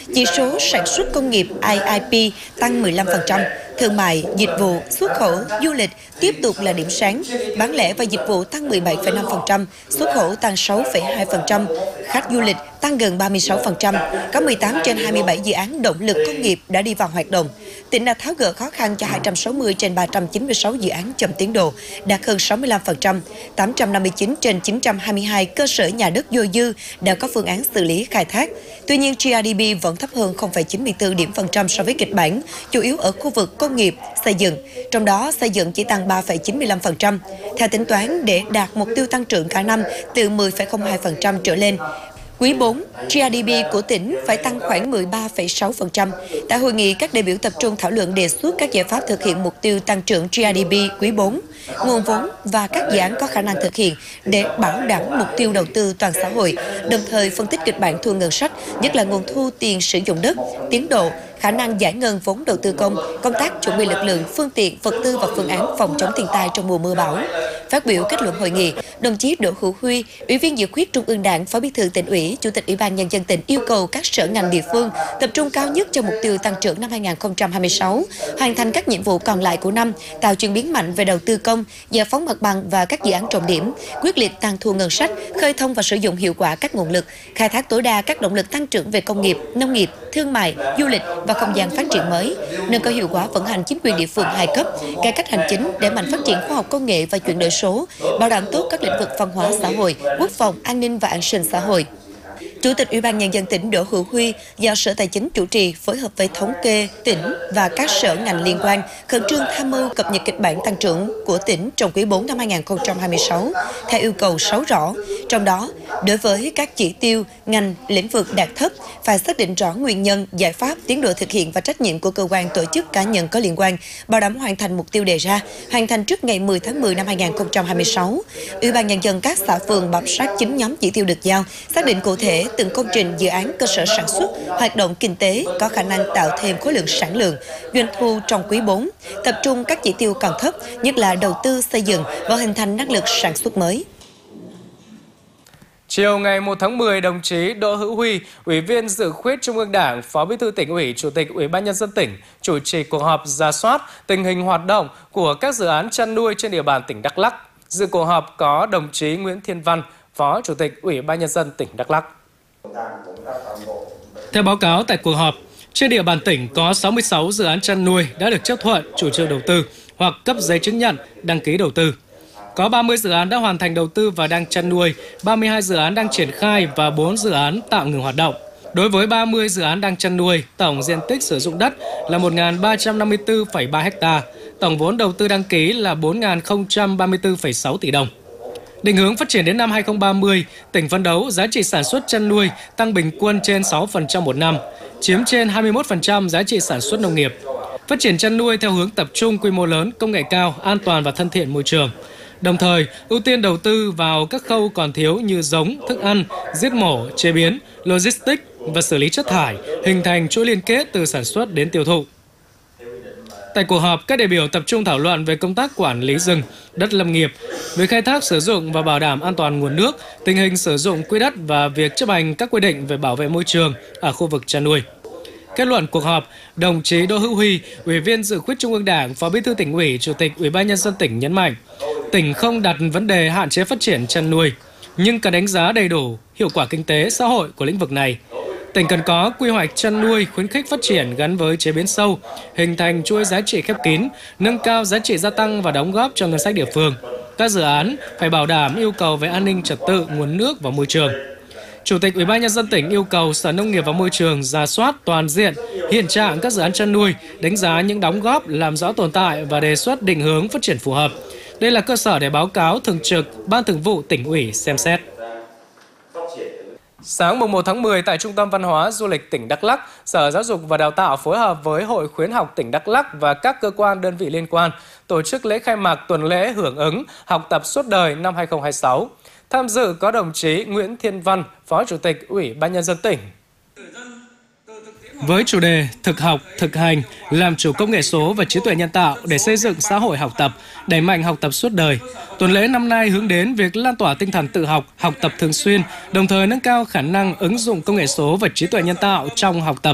Chỉ số sản xuất công nghiệp IIP tăng 15%, thương mại, dịch vụ, xuất khẩu, du lịch tiếp tục là điểm sáng, bán lẻ và dịch vụ tăng 17,5%, xuất khẩu tăng 6,2%, khách du lịch tăng gần 36%, có 18 trên 27 dự án động lực công nghiệp đã đi vào hoạt động. Tỉnh đã tháo gỡ khó khăn cho 260 trên 396 dự án chậm tiến độ, đạt hơn 65%, 859 trên 922 cơ sở nhà đất dôi dư đã có phương án xử lý khai thác. Tuy nhiên, GRDP vẫn thấp hơn 0,94 điểm phần trăm so với kịch bản, chủ yếu ở khu vực công nghiệp, xây dựng, trong đó xây dựng chỉ tăng 3,95%. Theo tính toán, để đạt mục tiêu tăng trưởng cả năm từ 10,02% trở lên, Quý 4, GRDP của tỉnh phải tăng khoảng 13,6%. Tại hội nghị, các đại biểu tập trung thảo luận đề xuất các giải pháp thực hiện mục tiêu tăng trưởng GRDP quý 4, nguồn vốn và các dự án có khả năng thực hiện để bảo đảm mục tiêu đầu tư toàn xã hội, đồng thời phân tích kịch bản thu ngân sách, nhất là nguồn thu tiền sử dụng đất, tiến độ, khả năng giải ngân vốn đầu tư công, công tác chuẩn bị lực lượng, phương tiện, vật tư và phương án phòng chống thiên tai trong mùa mưa bão. Phát biểu kết luận hội nghị, đồng chí Đỗ Hữu Huy, Ủy viên Dự khuyết Trung ương Đảng, Phó Bí thư Tỉnh ủy, Chủ tịch Ủy ban Nhân dân tỉnh yêu cầu các sở ngành địa phương tập trung cao nhất cho mục tiêu tăng trưởng năm 2026, hoàn thành các nhiệm vụ còn lại của năm, tạo chuyển biến mạnh về đầu tư công, giải phóng mặt bằng và các dự án trọng điểm, quyết liệt tăng thu ngân sách, khơi thông và sử dụng hiệu quả các nguồn lực, khai thác tối đa các động lực tăng trưởng về công nghiệp, nông nghiệp, thương mại, du lịch và không gian phát triển mới, nâng cao hiệu quả vận hành chính quyền địa phương hai cấp, cải cách hành chính, đẩy mạnh phát triển khoa học công nghệ và chuyển đổi số, bảo đảm tốt các lĩnh vực văn hóa xã hội, quốc phòng, an ninh và an sinh xã hội. Chủ tịch Ủy ban Nhân dân tỉnh Đỗ Hữu Huy giao Sở Tài chính chủ trì phối hợp với thống kê tỉnh và các sở ngành liên quan khẩn trương tham mưu cập nhật kịch bản tăng trưởng của tỉnh trong quý 4 năm 2026 theo yêu cầu 6 rõ. Trong đó, đối với các chỉ tiêu, ngành, lĩnh vực đạt thấp, phải xác định rõ nguyên nhân, giải pháp, tiến độ thực hiện và trách nhiệm của cơ quan, tổ chức, cá nhân có liên quan, bảo đảm hoàn thành mục tiêu đề ra, hoàn thành trước ngày 10 tháng 10 năm 2026. Ủy ban Nhân dân các xã phường bám sát 9 nhóm chỉ tiêu được giao, xác định cụ thể từng công trình, dự án, cơ sở sản xuất, hoạt động kinh tế có khả năng tạo thêm khối lượng sản lượng, doanh thu trong quý 4, tập trung các chỉ tiêu còn thấp, nhất là đầu tư xây dựng và hình thành năng lực sản xuất mới. Chiều ngày 1 tháng 10, đồng chí Đỗ Hữu Huy, Ủy viên Dự khuyết Trung ương Đảng, Phó Bí thư Tỉnh ủy, Chủ tịch Ủy ban Nhân dân tỉnh, chủ trì cuộc họp rà soát tình hình hoạt động của các dự án chăn nuôi trên địa bàn tỉnh Đắk Lắk. Dự cuộc họp có đồng chí Nguyễn Thiên Văn, Phó Chủ tịch Ủy ban Nhân dân tỉnh Đắk Lắk. Theo báo cáo tại cuộc họp, trên địa bàn tỉnh có 66 dự án chăn nuôi đã được chấp thuận chủ trương đầu tư hoặc cấp giấy chứng nhận đăng ký đầu tư. Có 30 dự án đã hoàn thành đầu tư và đang chăn nuôi, 32 dự án đang triển khai và 4 dự án tạm ngừng hoạt động. Đối với 30 dự án đang chăn nuôi, tổng diện tích sử dụng đất là 1.354,3 ha, tổng vốn đầu tư đăng ký là 4.034,6 tỷ đồng. Định hướng phát triển đến năm 2030, tỉnh phấn đấu giá trị sản xuất chăn nuôi tăng bình quân trên 6% một năm, chiếm trên 21% giá trị sản xuất nông nghiệp. Phát triển chăn nuôi theo hướng tập trung quy mô lớn, công nghệ cao, an toàn và thân thiện môi trường. Đồng thời, ưu tiên đầu tư vào các khâu còn thiếu như giống, thức ăn, giết mổ, chế biến, logistics và xử lý chất thải, hình thành chuỗi liên kết từ sản xuất đến tiêu thụ. Tại cuộc họp, các đại biểu tập trung thảo luận về công tác quản lý rừng, đất lâm nghiệp, về khai thác sử dụng và bảo đảm an toàn nguồn nước, tình hình sử dụng quỹ đất và việc chấp hành các quy định về bảo vệ môi trường ở khu vực chăn nuôi. Kết luận cuộc họp, đồng chí Đỗ Hữu Huy, Ủy viên Dự khuyết Trung ương Đảng, Phó Bí thư Tỉnh ủy, Chủ tịch Ủy ban Nhân dân tỉnh nhấn mạnh, tỉnh không đặt vấn đề hạn chế phát triển chăn nuôi, nhưng cần đánh giá đầy đủ hiệu quả kinh tế, xã hội của lĩnh vực này. Tỉnh cần có quy hoạch chăn nuôi khuyến khích phát triển gắn với chế biến sâu, hình thành chuỗi giá trị khép kín, nâng cao giá trị gia tăng và đóng góp cho ngân sách địa phương. Các dự án phải bảo đảm yêu cầu về an ninh trật tự, nguồn nước và môi trường. Chủ tịch Ủy ban Nhân dân tỉnh yêu cầu Sở Nông nghiệp và Môi trường rà soát toàn diện hiện trạng các dự án chăn nuôi, đánh giá những đóng góp, làm rõ tồn tại và đề xuất định hướng phát triển phù hợp. Đây là cơ sở để báo cáo thường trực Ban Thường vụ Tỉnh ủy xem xét. Sáng mùng 1 tháng 10 tại Trung tâm Văn hóa Du lịch tỉnh Đắk Lắk, Sở Giáo dục và Đào tạo phối hợp với Hội Khuyến học tỉnh Đắk Lắk và các cơ quan đơn vị liên quan tổ chức lễ khai mạc tuần lễ hưởng ứng học tập suốt đời năm 2026. Tham dự có đồng chí Nguyễn Thiên Văn, Phó Chủ tịch Ủy ban Nhân dân tỉnh. Với chủ đề thực học, thực hành, làm chủ công nghệ số và trí tuệ nhân tạo để xây dựng xã hội học tập, đẩy mạnh học tập suốt đời, tuần lễ năm nay hướng đến việc lan tỏa tinh thần tự học, học tập thường xuyên, đồng thời nâng cao khả năng ứng dụng công nghệ số và trí tuệ nhân tạo trong học tập.